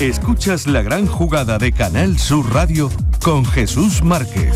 Escuchas la gran jugada de Canal Sur Radio con Jesús Márquez.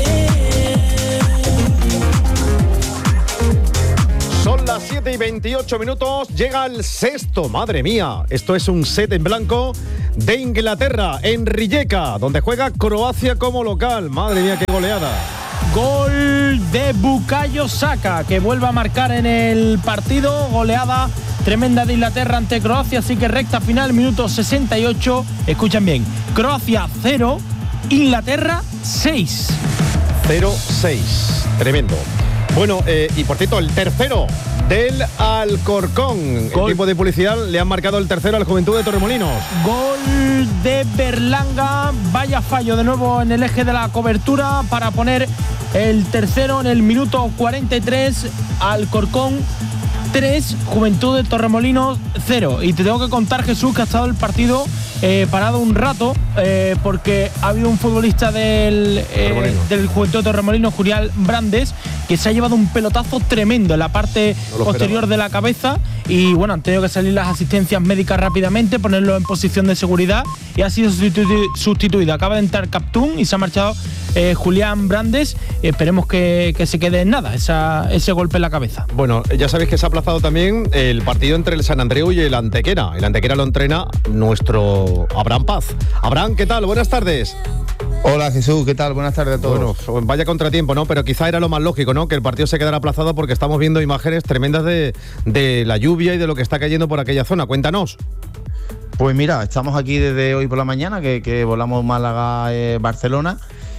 Son las 7:28, llega el sexto, madre mía, esto es un set en blanco de Inglaterra, en Rijeka, donde juega Croacia como local. Madre mía, qué goleada. Gol de Bukayo Saka, que vuelve a marcar en el partido. Goleada tremenda de Inglaterra ante Croacia, así que recta final, minuto 68. Escuchen bien, Croacia 0, Inglaterra 6. 0-6, tremendo. Bueno, y por cierto, el tercero del Alcorcón. Gol. El equipo de publicidad le han marcado el tercero al Juventud de Torremolinos. Gol de Berlanga, vaya fallo de nuevo en el eje de la cobertura para poner el tercero en el minuto 43. Alcorcón 3, Juventud de Torremolinos 0. Y te tengo que contar, Jesús, que ha estado el partido parado un rato porque ha habido un futbolista del Juventud de Torremolinos, Julián Brandes, que se ha llevado un pelotazo tremendo en la parte posterior de la cabeza. Y bueno, han tenido que salir las asistencias médicas rápidamente, ponerlo en posición de seguridad, y ha sido sustituido. Acaba de entrar Captún y se ha marchado Julián Brandes. Esperemos que se quede en nada ese golpe en la cabeza. Bueno, ya sabéis que se ha aplazado también el partido entre el San Andreu y el Antequera. El Antequera lo entrena nuestro Abraham Paz. Abraham, ¿qué tal? Buenas tardes. Hola Jesús, ¿qué tal? Buenas tardes a todos. Bueno, vaya contratiempo, ¿no? Pero quizá era lo más lógico, ¿no? Que el partido se quedara aplazado, porque estamos viendo imágenes tremendas de la lluvia y de lo que está cayendo por aquella zona. Cuéntanos. Pues mira, estamos aquí desde hoy por la mañana, que volamos Málaga-Barcelona,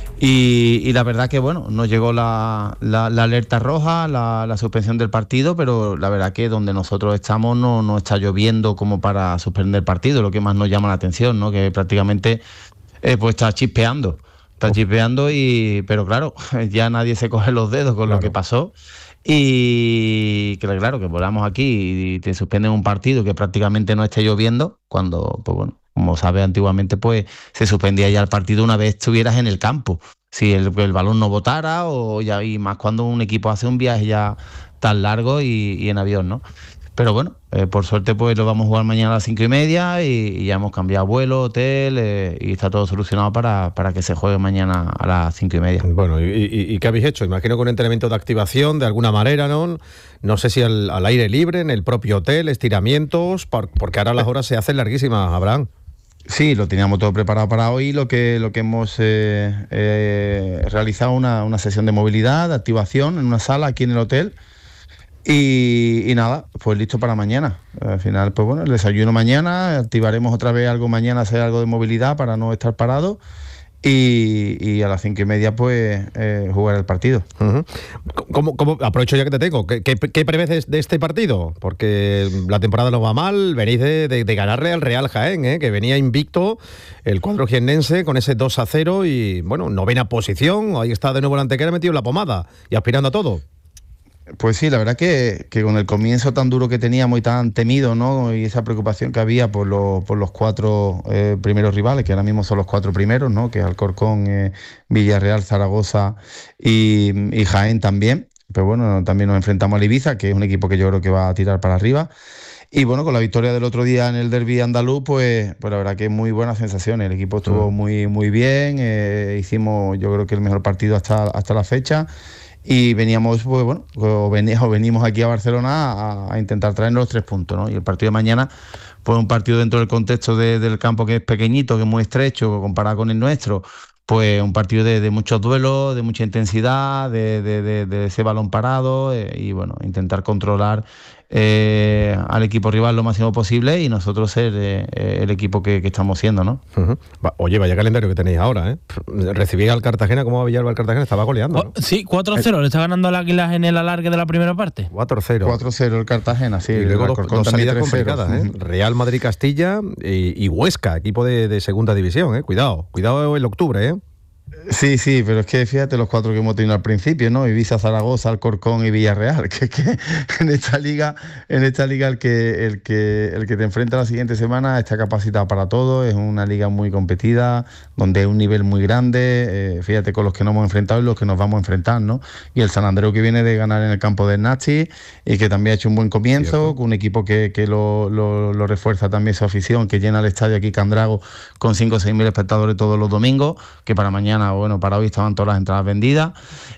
y la verdad que, bueno, nos llegó la alerta roja, la suspensión del partido, pero la verdad que donde nosotros estamos no está lloviendo como para suspender el partido, lo que más nos llama la atención, ¿no? Que prácticamente pues está chispeando, pero claro, ya nadie se coge los dedos con lo que pasó. Y claro, que volamos aquí y te suspenden un partido que prácticamente no esté lloviendo, cuando, pues bueno, como sabes, antiguamente pues se suspendía ya el partido una vez estuvieras en el campo, si el balón no botara, y más cuando un equipo hace un viaje ya tan largo y en avión, ¿no? Pero bueno, por suerte pues lo vamos a jugar mañana a las 5:30 y ya hemos cambiado vuelo, hotel, y está todo solucionado para que se juegue mañana a las 5:30. Bueno, ¿y qué habéis hecho? Imagino que un entrenamiento de activación de alguna manera, ¿no? No sé si al aire libre, en el propio hotel, estiramientos, porque ahora las horas se hacen larguísimas, Abraham. Sí, lo teníamos todo preparado para hoy. Lo que hemos realizado una sesión de movilidad, de activación en una sala aquí en el hotel. Y nada, pues listo para mañana. Al final, pues bueno, el desayuno mañana, activaremos otra vez algo mañana, hacer algo de movilidad para no estar parado, y a las 5:30 pues jugar el partido. Uh-huh. ¿Cómo, aprovecho ya que te tengo, ¿qué prevés de este partido? Porque la temporada no va mal, venís de ganarle al Real Jaén, que venía invicto el cuadro jiennense con ese 2-0 y bueno, novena posición, ahí está de nuevo el Antequera metido en la pomada y aspirando a todo. Pues sí, la verdad que con el comienzo tan duro que teníamos y tan temido, ¿no? Y esa preocupación que había por los cuatro primeros rivales, que ahora mismo son los cuatro primeros, ¿no? Que es Alcorcón, Villarreal, Zaragoza y Jaén también. Pero bueno, también nos enfrentamos al Ibiza, que es un equipo que yo creo que va a tirar para arriba. Y bueno, con la victoria del otro día en el derbi andaluz, pues la verdad que muy buenas sensaciones. El equipo estuvo muy, muy bien. Hicimos, yo creo que el mejor partido hasta la fecha. Y veníamos, pues bueno, venimos aquí a Barcelona a intentar traernos los 3 puntos, ¿no? Y el partido de mañana, pues un partido dentro del contexto del campo, que es pequeñito, que es muy estrecho comparado con el nuestro, pues un partido de muchos duelos, de mucha intensidad, de ese balón parado, y bueno, intentar controlar al equipo rival lo máximo posible y nosotros ser el equipo que estamos siendo, ¿no? Uh-huh. Oye, vaya calendario que tenéis ahora, ¿eh? Recibí al Cartagena, ¿cómo va Villalba el Cartagena? Estaba goleando, ¿no? Sí, 4-0, le está ganando al Águilas en el alargue de la primera parte. 4-0. 4-0 el Cartagena, sí. Y luego dos salidas complicadas, ¿eh? Real Madrid-Castilla y Huesca, equipo de segunda división, ¿eh? Cuidado el octubre, ¿eh? Sí, pero es que fíjate los 4 que hemos tenido al principio, ¿no? Ibiza, Zaragoza, Alcorcón y Villarreal. Que en esta liga el que te enfrenta la siguiente semana está capacitado para todo. Es una liga muy competida, donde hay un nivel muy grande. Fíjate con los que nos hemos enfrentado y los que nos vamos a enfrentar, ¿no? Y el San Andreu, que viene de ganar en el campo del Nachi y que también ha hecho un buen comienzo, con un equipo que lo refuerza también su afición, que llena el estadio aquí Candrago con 5 o 6 mil espectadores todos los domingos, que para mañana, bueno, para hoy estaban todas las entradas vendidas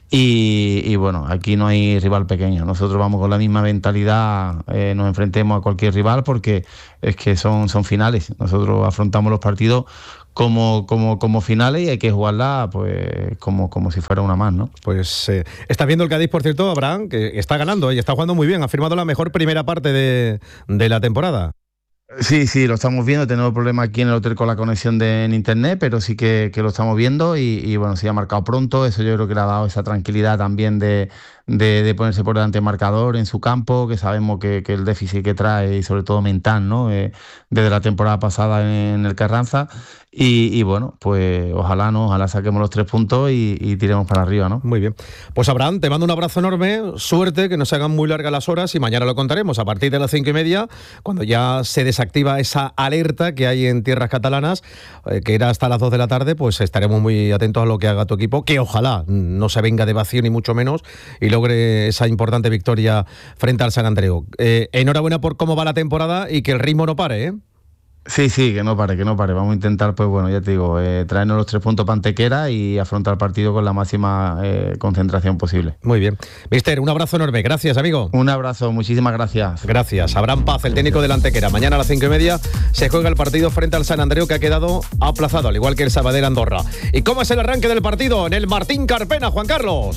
y bueno, aquí no hay rival pequeño. Nosotros vamos con la misma mentalidad, nos enfrentemos a cualquier rival porque es que son finales. Nosotros afrontamos los partidos como finales y hay que jugarla pues como si fuera una más, ¿no? Pues está viendo el Cádiz, por cierto, Abraham, que está ganando y está jugando muy bien, ha firmado la mejor primera parte de la temporada. Sí, lo estamos viendo. Tenemos problemas aquí en el hotel con la conexión en internet, pero sí que lo estamos viendo y bueno, se ha marcado pronto. Eso yo creo que le ha dado esa tranquilidad también de ponerse por delante del marcador en su campo, que sabemos que el déficit que trae y sobre todo mental, ¿no? Desde la temporada pasada en el Carranza y bueno, pues ojalá saquemos los 3 puntos y tiremos para arriba, ¿no? Muy bien. Pues Abraham, te mando un abrazo enorme, suerte, que no se hagan muy largas las horas y mañana lo contaremos a partir de las 5:30, cuando ya se desactiva esa alerta que hay en tierras catalanas, que era hasta las 2 de la tarde, pues estaremos muy atentos a lo que haga tu equipo, que ojalá no se venga de vacío ni mucho menos y logre esa importante victoria frente al San Andreu. Enhorabuena por cómo va la temporada y que el ritmo no pare, ¿eh? Sí, que no pare. Vamos a intentar, pues bueno, ya te digo, traernos los 3 puntos para Antequera y afrontar el partido con la máxima concentración posible. Muy bien. Mister, un abrazo enorme. Gracias, amigo. Un abrazo, muchísimas gracias. Gracias. Abraham Paz, el técnico del Antequera. Mañana a las 5:30 se juega el partido frente al San Andreu, que ha quedado aplazado, al igual que el Sabadell Andorra. ¿Y cómo es el arranque del partido en el Martín Carpena, Juan Carlos?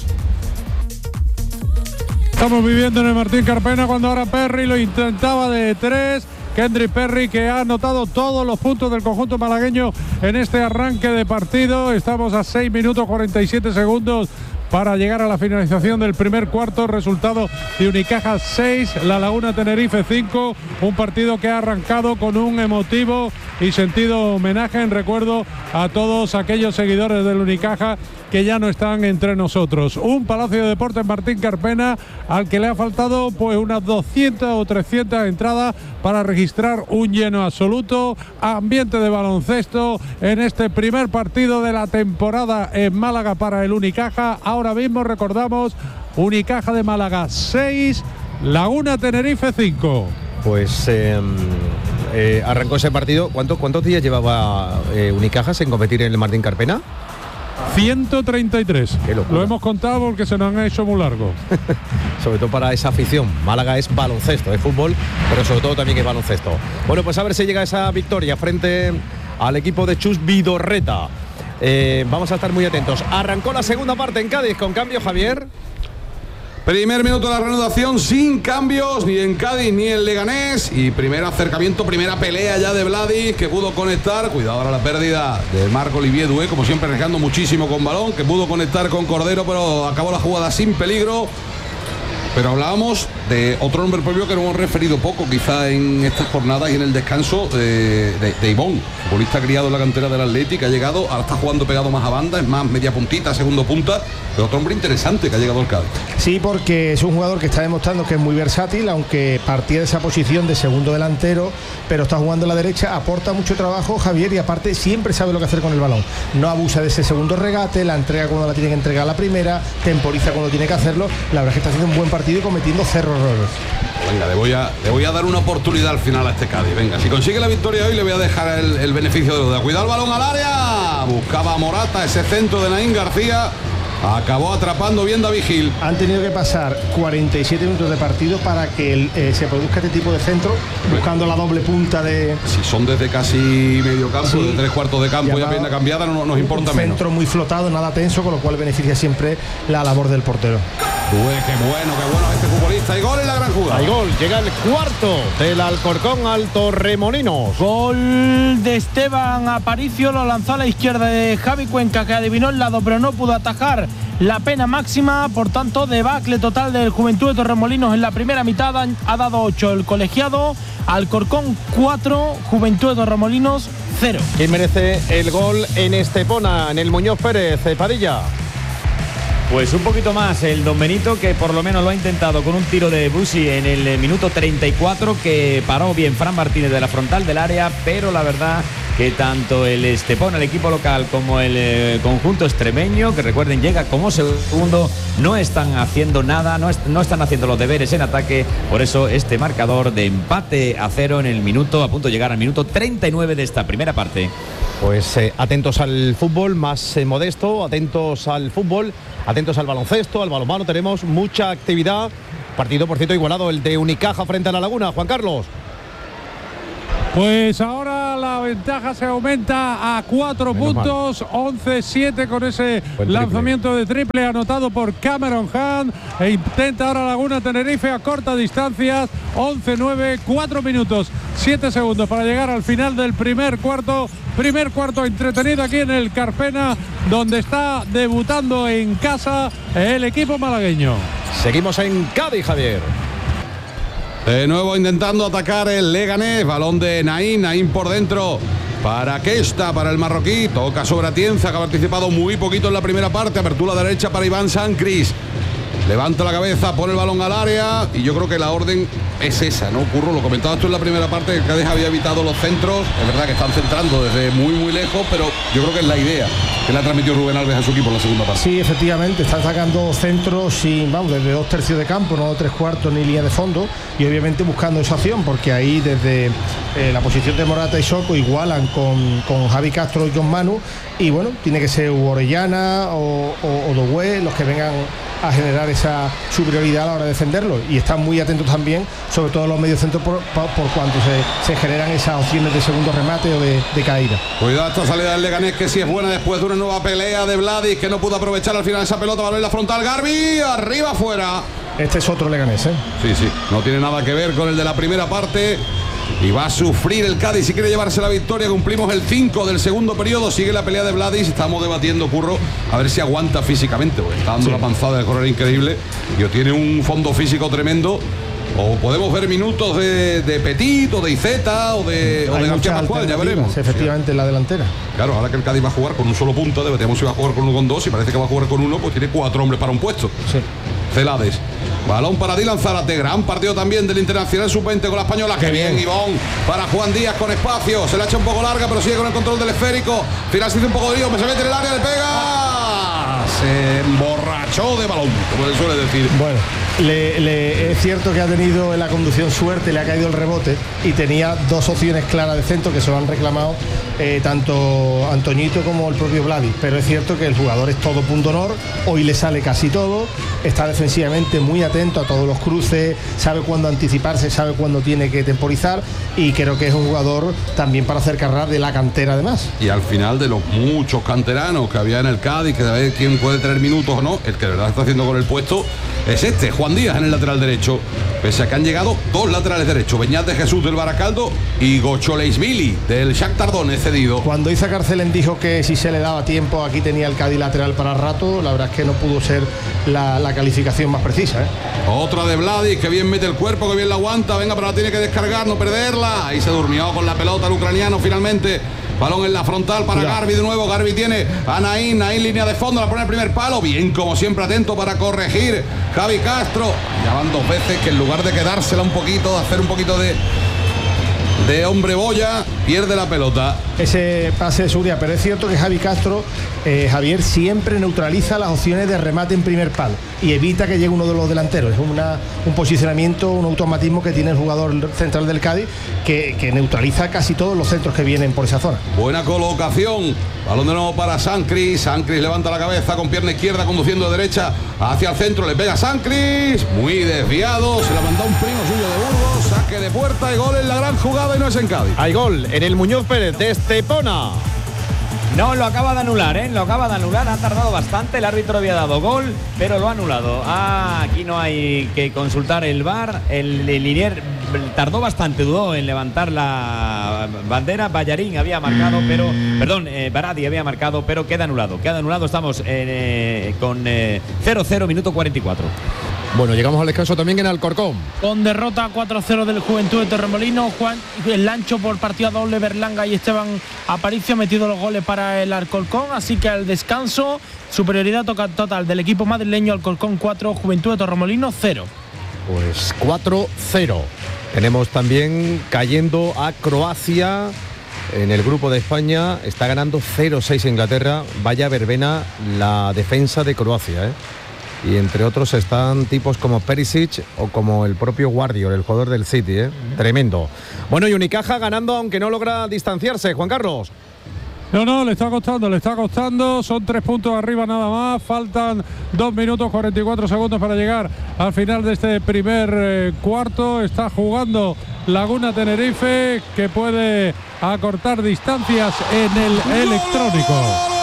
Estamos viviendo en el Martín Carpena cuando ahora Perry lo intentaba de 3. Kendrick Perry, que ha anotado todos los puntos del conjunto malagueño en este arranque de partido. Estamos a 6 minutos 47 segundos para llegar a la finalización del primer cuarto. Resultado de Unicaja 6, La Laguna Tenerife 5. Un partido que ha arrancado con un emotivo y sentido homenaje en recuerdo a todos aquellos seguidores del Unicaja que ya no están entre nosotros. Un Palacio de Deportes Martín Carpena al que le ha faltado pues unas 200 o 300 entradas para registrar un lleno absoluto. Ambiente de baloncesto en este primer partido de la temporada en Málaga para el Unicaja. Ahora mismo recordamos, Unicaja de Málaga 6, Laguna Tenerife 5. Pues arrancó ese partido. ¿Cuántos días llevaba Unicaja sin competir en el Martín Carpena? 133. Lo hemos contado porque se nos han hecho muy largo. Sobre todo para esa afición. Málaga es baloncesto, es fútbol, pero sobre todo también es baloncesto. Bueno, pues a ver si llega esa victoria frente al equipo de Chus Vidorreta. Vamos a estar muy atentos. Arrancó la segunda parte en Cádiz con cambio, Javier. Primer minuto de la reanudación sin cambios ni en Cádiz ni en Leganés y primer acercamiento, primera pelea ya de Vladi, que pudo conectar. Cuidado ahora la pérdida de Marc Olivier Doué, como siempre arriesgando muchísimo con balón, que pudo conectar con Cordero, pero acabó la jugada sin peligro. Pero hablábamos de otro nombre propio que no hemos referido poco, quizá en estas jornadas y en el descanso, de Ivón, futbolista criado en la cantera del Athletic, que ha llegado, ahora está jugando pegado más a banda, es más media puntita, segundo punta, pero otro hombre interesante que ha llegado al Cádiz. Sí, porque es un jugador que está demostrando que es muy versátil, aunque partía de esa posición de segundo delantero, pero está jugando a la derecha, aporta mucho trabajo, Javier, y aparte siempre sabe lo que hacer con el balón. No abusa de ese segundo regate, la entrega cuando la tiene que entregar a la primera, temporiza cuando tiene que hacerlo. La verdad es que está haciendo un buen partido y cometiendo 0 errores. Venga, le voy a dar una oportunidad al final a este Cádiz. Venga, si consigue la victoria hoy le voy a dejar el beneficio de duda. Cuidado el balón al área. Buscaba a Morata ese centro de Naín García. Acabó atrapando bien David Gil. Han tenido que pasar 47 minutos de partido para que se produzca este tipo de centro, buscando la doble punta de... Si son desde casi medio campo, sí, de 3/4 de campo y a pierna cambiada, no nos importa menos. Un centro muy flotado, nada tenso, con lo cual beneficia siempre la labor del portero. Qué bueno este futbolista. Y gol en la gran jugada. Hay gol, llega el cuarto del Alcorcón al Torremolinos. Gol de Esteban Aparicio, lo lanzó a la izquierda de Javi Cuenca, que adivinó el lado pero no pudo atajar la pena máxima. Por tanto, debacle total del Juventud de Torremolinos en la primera mitad. Ha dado 8 el colegiado, Alcorcón 4, Juventud de Torremolinos 0. ¿Quién merece el gol en Estepona, en el Muñoz Pérez, Padilla? Pues un poquito más el Don Benito, que por lo menos lo ha intentado con un tiro de Busi en el minuto 34, que paró bien Fran Martínez de la frontal del área, pero la verdad que tanto el Estepona, el equipo local, como el conjunto extremeño, que recuerden llega como segundo, no están haciendo nada, no están haciendo los deberes en ataque. Por eso este marcador de empate a 0 en el minuto, a punto de llegar al minuto 39 de esta primera parte. Pues atentos al fútbol más modesto, atentos al fútbol, atentos al baloncesto, al balonmano. Tenemos mucha actividad. Partido, por cierto, igualado, el de Unicaja frente a La Laguna. Juan Carlos. Pues ahora la ventaja se aumenta a 4 puntos, 11-7 con ese lanzamiento de triple anotado por Cameron Hunt. E intenta ahora Laguna Tenerife a corta distancia, 11-9, 4 minutos, 7 segundos para llegar al final del primer cuarto. Primer cuarto entretenido aquí en el Carpena, donde está debutando en casa el equipo malagueño. Seguimos en Cádiz, Javier. De nuevo intentando atacar el Leganés, balón de Naín por dentro para Kesta, para el marroquí, toca sobre Atienza, que ha participado muy poquito en la primera parte, apertura derecha para Iván Sancris, levanta la cabeza, pone el balón al área y yo creo que la orden es esa, ¿no? Curro, lo comentabas tú en la primera parte, que Cádiz había evitado los centros, es verdad que están centrando desde muy lejos, pero yo creo que es la idea que le ha transmitido Rubén Alves a su equipo en la segunda parte. Sí, efectivamente, están sacando centros sin, desde 2/3 de campo, no 3/4 ni línea de fondo, y obviamente buscando esa opción, porque ahí desde la posición de Morata y Soco igualan con Javi Castro y con Manu, y bueno, tiene que ser Orellana o Doué los que vengan a generar esa superioridad a la hora de defenderlo, y están muy atentos también, sobre todo los mediocentros por cuanto se generan esas opciones de segundo remate o de caída. Cuidado esta salida del Leganés, que sí es buena después de una nueva pelea de Vladis, que no pudo aprovechar al final esa pelota, balón en la frontal, Garbi, arriba afuera. Este es otro Leganés, ¿eh? Sí, no tiene nada que ver con el de la primera parte. Y va a sufrir el Cádiz si quiere llevarse la victoria. Cumplimos el 5 del segundo periodo. Sigue la pelea de Vladis. Estamos debatiendo, Curro, a ver si aguanta físicamente, porque está dando la panzada de correr increíble. Y tiene un fondo físico tremendo. O podemos ver minutos de Petit o de Iceta o de García Pascual, ya veremos. Efectivamente, en la delantera. Claro, ahora que el Cádiz va a jugar con un solo punta, debatíamos si va a jugar con uno con dos, y parece que va a jugar con uno, pues tiene 4 hombres para un puesto. Sí. Celades. Balón para Dylan Zárate, gran partido también del Internacional Sub-20 con la española. Qué bien, Ivón, para Juan Díaz con espacio. Se la echa un poco larga, pero sigue con el control del esférico. Final se hizo un poco de lío, se mete en el área, le pega. Se emborrachó de balón, como le suele decir. Bueno, es cierto que ha tenido en la conducción suerte, le ha caído el rebote y tenía 2 opciones claras de centro que se lo han reclamado tanto Antoñito como el propio Vladis, pero es cierto que el jugador es todo punto honor, hoy le sale casi todo, está defensivamente muy atento a todos los cruces, sabe cuándo anticiparse, sabe cuándo tiene que temporizar, y creo que es un jugador también para hacer carrera de la cantera además. Y al final, de los muchos canteranos que había en el Cádiz, que de ver quién puede tener minutos o no, el que de verdad está haciendo con el puesto es Juan Díaz en el lateral derecho, pese a que han llegado 2 laterales derechos, Beñat de Jesús del Baracaldo y Gocholeisvili del Shakhtar Donetsk cedido. Cuando Isa Carcelén dijo que si se le daba tiempo aquí tenía el Cádiz lateral para rato, la verdad es que no pudo ser la calificación más precisa, ¿eh? Otra de Vladis, que bien mete el cuerpo, que bien la aguanta, venga, pero la tiene que descargar, no perderla. Ahí se durmió con la pelota el ucraniano finalmente. Balón en la frontal para Garbi de nuevo. Garbi tiene a Naín línea de fondo, la pone el primer palo. Bien, como siempre, atento para corregir Javi Castro. Ya van 2 veces que en lugar de quedársela un poquito, de hacer un poquito de hombre boya, pierde la pelota. Ese pase de seguridad, pero es cierto que Javi Castro, Javier, siempre neutraliza las opciones de remate en primer palo y evita que llegue uno de los delanteros. Es un posicionamiento, un automatismo que tiene el jugador central del Cádiz que neutraliza casi todos los centros que vienen por esa zona. Buena colocación, balón de nuevo para Sancris. Sancris levanta la cabeza con pierna izquierda, conduciendo de derecha hacia el centro, le pega Sancris, muy desviado, se la mandó un primo suyo de Burgos, saque de puerta y gol en la gran jugada, y no es en Cádiz. Hay gol en el Muñoz Pérez de Estepona. No, lo acaba de anular, ¿eh? Lo acaba de anular, ha tardado bastante, el árbitro había dado gol, pero lo ha anulado. Aquí no hay que consultar el VAR, el linier tardó bastante, dudó en levantar la bandera. Ballarín había marcado, pero Baradi había marcado, pero queda anulado. Estamos con 0-0, minuto 44. Bueno, llegamos al descanso también en Alcorcón. Con derrota 4-0 del Juventud de Torremolinos. Juan el Lancho por partida doble, Berlanga y Esteban Aparicio ha metido los goles para el Alcorcón. Así que al descanso, superioridad total del equipo madrileño. Alcorcón 4, Juventud de Torremolinos 0. Pues 4-0. Tenemos también cayendo a Croacia en el grupo de España. Está ganando 0-6 Inglaterra. Vaya verbena la defensa de Croacia, ¿eh? Y entre otros están tipos como Perisic o como el propio Guardiola, el jugador del City, ¿eh? Tremendo. Bueno, y Unicaja ganando aunque no logra distanciarse. Juan Carlos. No, le está costando, son 3 puntos arriba nada más, faltan 2 minutos 44 segundos para llegar al final de este primer cuarto. Está jugando Laguna Tenerife, que puede acortar distancias en el electrónico.